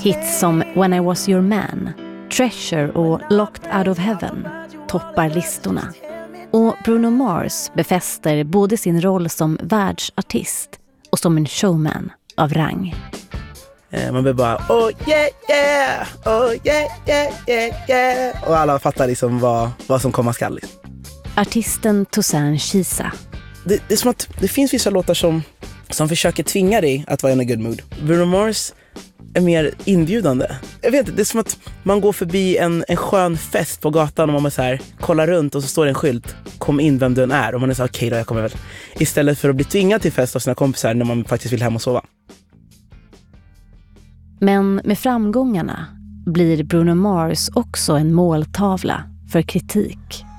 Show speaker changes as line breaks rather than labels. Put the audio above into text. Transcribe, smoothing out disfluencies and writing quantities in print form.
Hits som When I Was Your Man, Treasure och Locked Out of Heaven toppar listorna. Och Bruno Mars befäster både sin roll som världsartist och som en showman av rang.
Man blir bara oh yeah yeah, oh yeah yeah yeah yeah. Och alla fattar liksom vad som komma skall.
Artisten Toussaint Chisa.
Det är som att det finns vissa låtar som försöker tvinga dig att vara in a good mood. Bruno Mars är mer inbjudande. Jag vet inte, det är som att man går förbi en skön fest på gatan och man så här kollar runt och så står det en skylt. Kom in vem du än är. Och man är så okej då, jag kommer väl. Istället för att bli tvingad till fest av sina kompisar när man faktiskt vill hem och sova.
Men med framgångarna blir Bruno Mars också en måltavla för kritik.